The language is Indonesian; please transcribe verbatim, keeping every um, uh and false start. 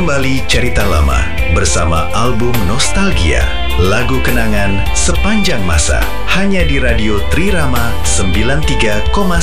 kembali cerita lama bersama album Nostalgia, lagu kenangan sepanjang masa, hanya di Radio Trirama sembilan puluh tiga koma